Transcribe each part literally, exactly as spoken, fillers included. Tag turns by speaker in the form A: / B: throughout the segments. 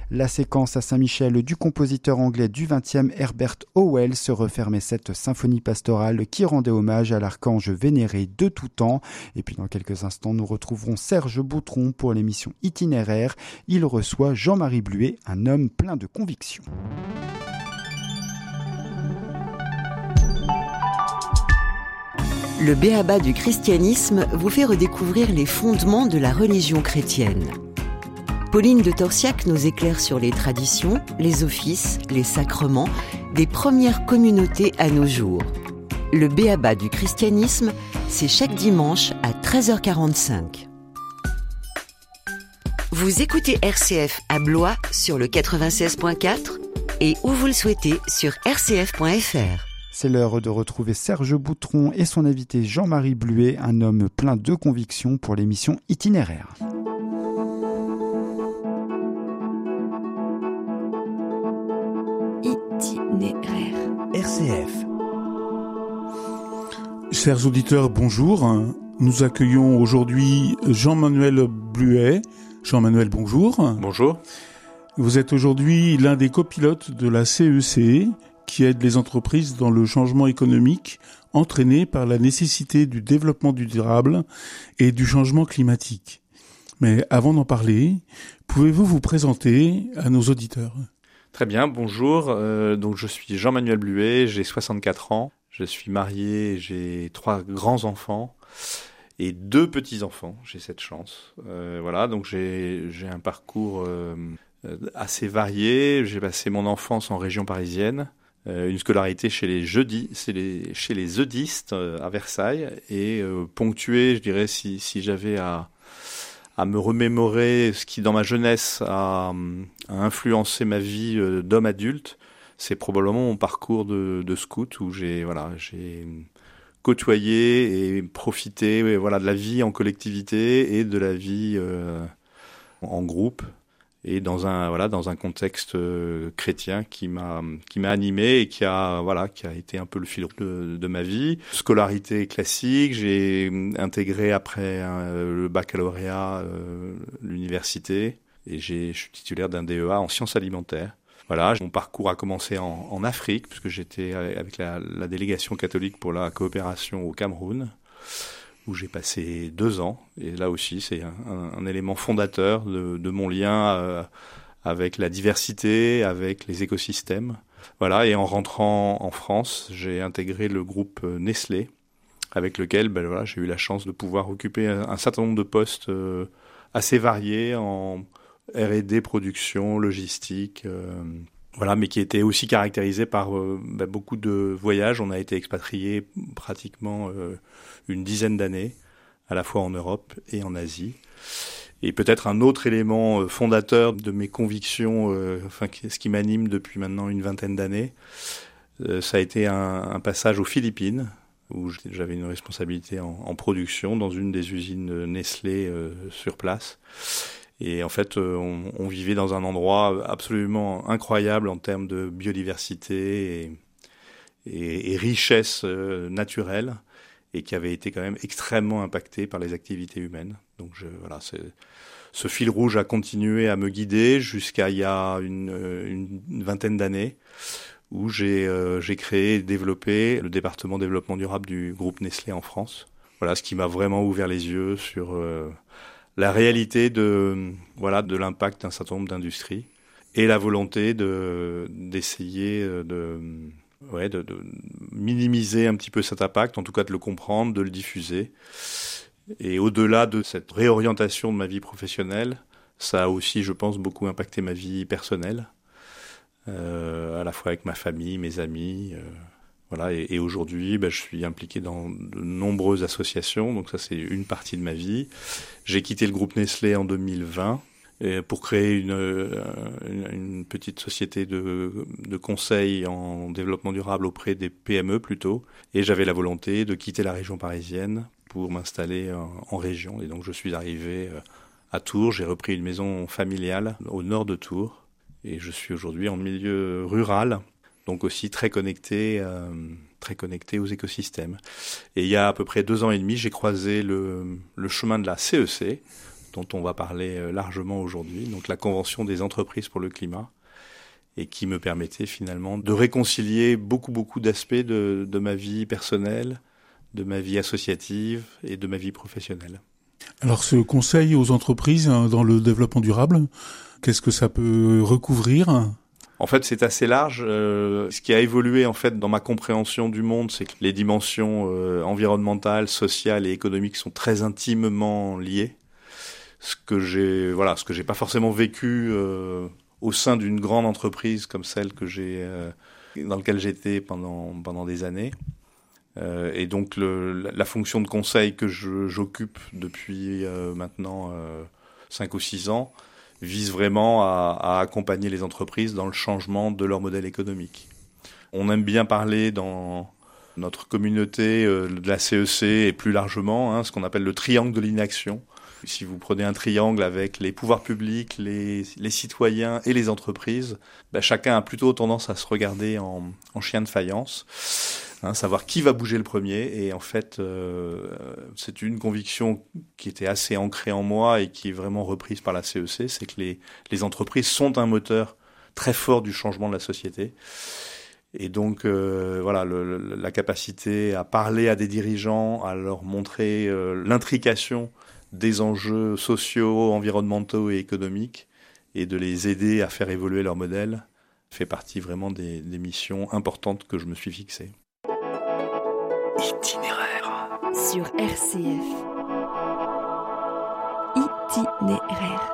A: La séquence à Saint-Michel du compositeur anglais du vingtième Herbert Howell se refermait cette symphonie pastorale qui rendait hommage à l'archange vénéré de tout temps. Et puis dans quelques instants, nous retrouverons Serge Boutron pour l'émission Itinéraire. Il reçoit Jean-Marie Bluet, un homme plein de convictions.
B: Le B.A.B.A. du christianisme vous fait redécouvrir les fondements de la religion chrétienne. Pauline de Torsiac nous éclaire sur les traditions, les offices, les sacrements des premières communautés à nos jours. Le B.A.B.A. du christianisme, c'est chaque dimanche à treize heures quarante-cinq. Vous écoutez R C F à Blois sur le quatre-vingt-seize virgule quatre et où vous le souhaitez sur r c f point f r.
A: C'est l'heure de retrouver Serge Boutron et son invité Jean-Marie Bluet, un homme plein de convictions pour l'émission Itinéraire.
C: Itinéraire.
D: R C F.
E: Chers auditeurs, bonjour. Nous accueillons aujourd'hui Jean-Manuel Bluet. Jean-Manuel, bonjour.
F: Bonjour.
E: Vous êtes aujourd'hui l'un des copilotes de la C E C, qui aide les entreprises dans le changement économique entraîné par la nécessité du développement durable et du changement climatique. Mais avant d'en parler, pouvez-vous vous présenter à nos auditeurs ?
F: Très bien, bonjour. Euh, donc je suis Jean-Manuel Bluet, j'ai soixante-quatre ans. Je suis marié, j'ai trois grands-enfants et deux petits-enfants. J'ai cette chance. Euh, voilà, donc j'ai, j'ai un parcours euh, assez varié. J'ai passé mon enfance en région parisienne. Euh, une scolarité chez les jeudis, c'est les, chez les eudistes euh, à Versailles et euh, ponctuée, je dirais, si, si j'avais à, à me remémorer ce qui, dans ma jeunesse, a, a influencé ma vie euh, d'homme adulte, c'est probablement mon parcours de, de scout où j'ai, voilà, j'ai côtoyé et profité, et, voilà, de la vie en collectivité et de la vie euh, en groupe. Et dans un voilà dans un contexte euh, chrétien qui m'a qui m'a animé et qui a voilà qui a été un peu le fil de, de ma vie. Scolarité classique, j'ai intégré après euh, le baccalauréat euh, l'université et j'ai je suis titulaire d'un D E A en sciences alimentaires. Voilà, mon parcours a commencé en, en Afrique puisque j'étais avec la, la délégation catholique pour la coopération au Cameroun, où j'ai passé deux ans. Et là aussi, c'est un, un, un élément fondateur de, de mon lien euh, avec la diversité, avec les écosystèmes. Voilà, et en rentrant en France, j'ai intégré le groupe Nestlé, avec lequel ben, voilà, j'ai eu la chance de pouvoir occuper un, un certain nombre de postes euh, assez variés en R et D, production, logistique, euh, voilà, mais qui était aussi caractérisé par euh, ben, beaucoup de voyages. On a été expatriés pratiquement euh, une dizaine d'années, à la fois en Europe et en Asie. Et peut-être un autre élément euh, fondateur de mes convictions, euh, enfin ce qui m'anime depuis maintenant une vingtaine d'années, euh, ça a été un, un passage aux Philippines, où j'avais une responsabilité en, en production dans une des usines Nestlé euh, sur place. Et en fait, on, on vivait dans un endroit absolument incroyable en termes de biodiversité et, et, et richesse euh, naturelle, et qui avait été quand même extrêmement impacté par les activités humaines. Donc je, voilà, c'est, ce fil rouge a continué à me guider jusqu'à il y a une, une vingtaine d'années, où j'ai, euh, j'ai créé et développé le département développement durable du groupe Nestlé en France. Voilà, ce qui m'a vraiment ouvert les yeux sur euh, la réalité de, voilà, de l'impact d'un certain nombre d'industries et la volonté de, d'essayer de, ouais, de, de minimiser un petit peu cet impact, en tout cas de le comprendre, de le diffuser. Et au-delà de cette réorientation de ma vie professionnelle, ça a aussi, je pense, beaucoup impacté ma vie personnelle, euh, à la fois avec ma famille, mes amis. Euh, voilà. Et, et aujourd'hui, ben, je suis impliqué dans de nombreuses associations, donc ça c'est une partie de ma vie. J'ai quitté le groupe Nestlé en deux mille vingt pour créer une, une, une petite société de, de conseil en développement durable auprès des P M E plutôt. Et j'avais la volonté de quitter la région parisienne pour m'installer en, en région. Et donc je suis arrivé à Tours, j'ai repris une maison familiale au nord de Tours. Et je suis aujourd'hui en milieu rural, donc aussi très connecté, euh, très connecté aux écosystèmes. Et il y a à peu près deux ans et demi, j'ai croisé le, le chemin de la C E C, dont on va parler largement aujourd'hui, donc la Convention des entreprises pour le climat, et qui me permettait finalement de réconcilier beaucoup, beaucoup d'aspects de, de ma vie personnelle, de ma vie associative et de ma vie professionnelle.
E: Alors ce conseil aux entreprises dans le développement durable, qu'est-ce que ça peut recouvrir ?
F: En fait, c'est assez large. Euh, ce qui a évolué en fait dans ma compréhension du monde, c'est que les dimensions euh, environnementales, sociales et économiques sont très intimement liées. Ce que j'ai, voilà, ce que j'ai pas forcément vécu euh, au sein d'une grande entreprise comme celle que j'ai, euh, dans laquelle j'étais pendant pendant des années. Euh, et donc le, la, la fonction de conseil que je, j'occupe depuis euh, maintenant euh, cinq ou six ans vise vraiment à, à accompagner les entreprises dans le changement de leur modèle économique. On aime bien parler dans notre communauté euh, de la C E C et plus largement, hein, ce qu'on appelle le triangle de l'inaction. Si vous prenez un triangle avec les pouvoirs publics, les, les citoyens et les entreprises, ben chacun a plutôt tendance à se regarder en, en chien de faïence, hein, savoir qui va bouger le premier. Et en fait, euh, c'est une conviction qui était assez ancrée en moi et qui est vraiment reprise par la C E C, c'est que les, les entreprises sont un moteur très fort du changement de la société. Et donc, euh, voilà, le, le, la capacité à parler à des dirigeants, à leur montrer euh, l'intrication des enjeux sociaux, environnementaux et économiques, et de les aider à faire évoluer leur modèle, fait partie vraiment des, des missions importantes que je me suis fixées.
C: Itinéraire sur R C F. Itinéraire.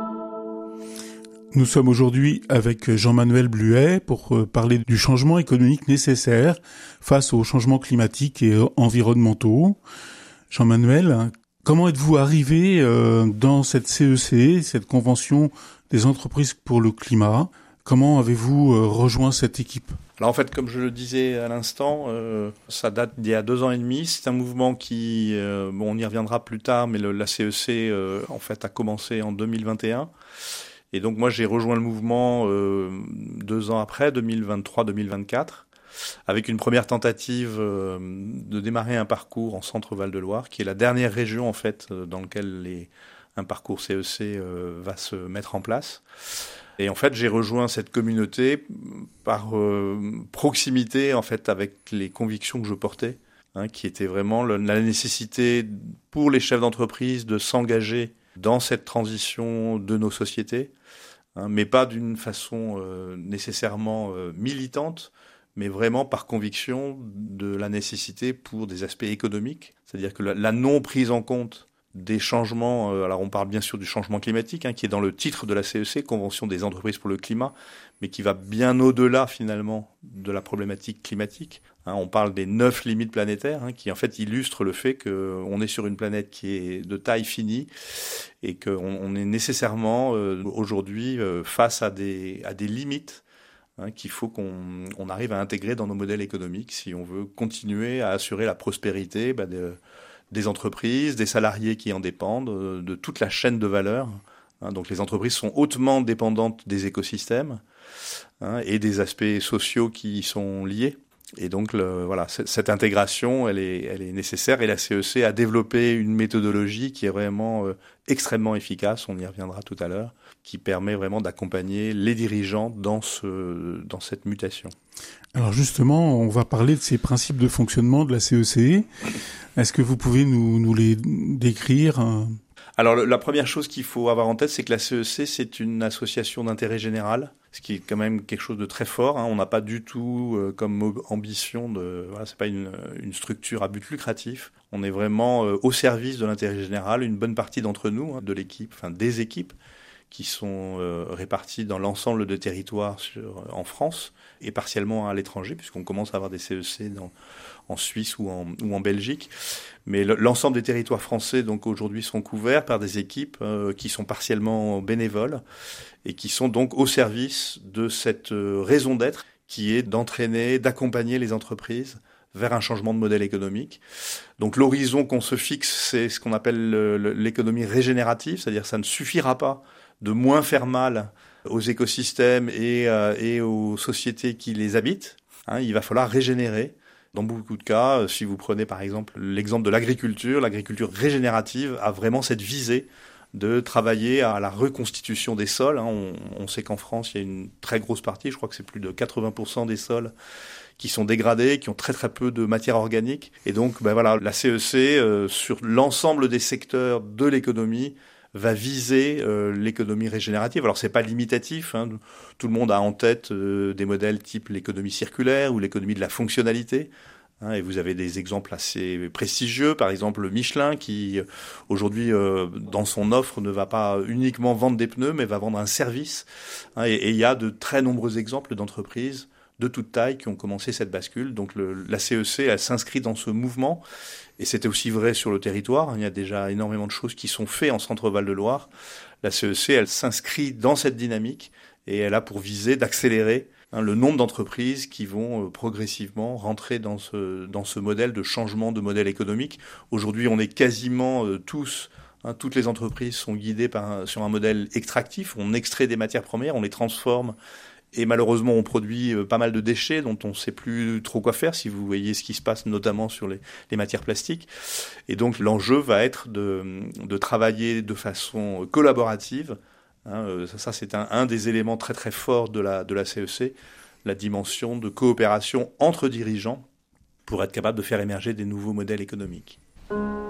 E: Nous sommes aujourd'hui avec Jean-Manuel Bluet pour parler du changement économique nécessaire face aux changements climatiques et environnementaux. Jean-Manuel, comment êtes-vous arrivé dans cette C E C, cette Convention des entreprises pour le climat ? Comment avez-vous rejoint cette équipe ?
F: Alors en fait, comme je le disais à l'instant, euh, ça date d'il y a deux ans et demi. C'est un mouvement qui, euh, bon, on y reviendra plus tard, mais le, la C E C euh, en fait a commencé en deux mille vingt et un. Et donc moi j'ai rejoint le mouvement euh, deux ans après, deux mille vingt-trois deux mille vingt-quatre, avec une première tentative euh, de démarrer un parcours en Centre Val-de-Loire, qui est la dernière région en fait dans laquelle les, un parcours C E C euh, va se mettre en place. Et en fait, j'ai rejoint cette communauté par euh, proximité en fait avec les convictions que je portais, hein, qui étaient vraiment le, la nécessité pour les chefs d'entreprise de s'engager dans cette transition de nos sociétés, hein, mais pas d'une façon euh, nécessairement euh, militante, mais vraiment par conviction de la nécessité pour des aspects économiques, c'est-à-dire que la, la non prise en compte des changements, euh, alors on parle bien sûr du changement climatique, hein, qui est dans le titre de la C E C, Convention des entreprises pour le climat, mais qui va bien au-delà finalement de la problématique climatique. Hein, on parle des neuf limites planétaires, hein, qui en fait illustrent le fait qu'on est sur une planète qui est de taille finie et qu'on on est nécessairement euh, aujourd'hui euh, face à des, à des limites, hein, qu'il faut qu'on on arrive à intégrer dans nos modèles économiques si on veut continuer à assurer la prospérité bah, de, des entreprises, des salariés qui en dépendent, de toute la chaîne de valeur. Hein, donc les entreprises sont hautement dépendantes des écosystèmes, hein, et des aspects sociaux qui y sont liés. Et donc le, voilà, cette intégration, elle est, elle est nécessaire. Et la C E C a développé une méthodologie qui est vraiment euh, extrêmement efficace. On y reviendra tout à l'heure, qui permet vraiment d'accompagner les dirigeants dans ce, dans cette mutation.
E: Alors justement, on va parler de ces principes de fonctionnement de la C E C. Est-ce que vous pouvez nous, nous les décrire ?
F: Alors la première chose qu'il faut avoir en tête, c'est que la C E C, c'est une association d'intérêt général, ce qui est quand même quelque chose de très fort. Hein. On n'a pas du tout euh, comme ambition de, voilà, c'est pas une, une structure à but lucratif. On est vraiment euh, au service de l'intérêt général. Une bonne partie d'entre nous, hein, de l'équipe, enfin des équipes, qui sont euh, réparties dans l'ensemble des territoires sur, en France et partiellement à l'étranger, puisqu'on commence à avoir des C E C dans, en Suisse ou en, ou en Belgique. Mais le, l'ensemble des territoires français, donc aujourd'hui, sont couverts par des équipes euh, qui sont partiellement bénévoles et qui sont donc au service de cette euh, raison d'être qui est d'entraîner, d'accompagner les entreprises vers un changement de modèle économique. Donc l'horizon qu'on se fixe, c'est ce qu'on appelle le, le, l'économie régénérative, c'est-à-dire que ça ne suffira pas de moins faire mal aux écosystèmes et, euh, et aux sociétés qui les habitent. Hein, il va falloir régénérer. Dans beaucoup de cas, si vous prenez par exemple l'exemple de l'agriculture, l'agriculture régénérative a vraiment cette visée de travailler à la reconstitution des sols. On, on sait qu'en France, il y a une très grosse partie, je crois que c'est plus de quatre-vingts pour cent des sols qui sont dégradés, qui ont très très peu de matière organique. Et donc, ben voilà, la C E C, euh, sur l'ensemble des secteurs de l'économie, va viser euh, l'économie régénérative. Alors, c'est pas limitatif, hein. Tout le monde a en tête euh, des modèles type l'économie circulaire ou l'économie de la fonctionnalité. Hein, et vous avez des exemples assez prestigieux, par exemple Michelin, qui aujourd'hui, euh, dans son offre, ne va pas uniquement vendre des pneus, mais va vendre un service. Hein, et il y a de très nombreux exemples d'entreprises de toute taille qui ont commencé cette bascule. Donc le, la C E C, elle s'inscrit dans ce mouvement. Et c'était aussi vrai sur le territoire. Il y a déjà énormément de choses qui sont faites en Centre-Val de Loire. La C E C, elle s'inscrit dans cette dynamique et elle a pour visée d'accélérer Hein, le nombre d'entreprises qui vont euh, progressivement rentrer dans ce, dans ce modèle de changement de modèle économique. Aujourd'hui, on est quasiment euh, tous, hein, toutes les entreprises sont guidées par, sur un modèle extractif. On extrait des matières premières, on les transforme et malheureusement, on produit euh, pas mal de déchets dont on ne sait plus trop quoi faire, si vous voyez ce qui se passe notamment sur les, les matières plastiques. Et donc, l'enjeu va être de, de travailler de façon collaborative. Hein, ça, ça, c'est un, un des éléments très très forts de la, de la C E C, la dimension de coopération entre dirigeants pour être capable de faire émerger des nouveaux modèles économiques.